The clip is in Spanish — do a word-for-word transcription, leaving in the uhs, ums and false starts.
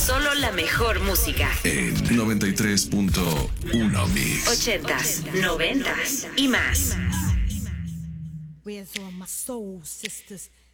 Solo la mejor música. En noventa y tres punto uno Mix. Ochentas, noventas y más. Where's all my soul sisters?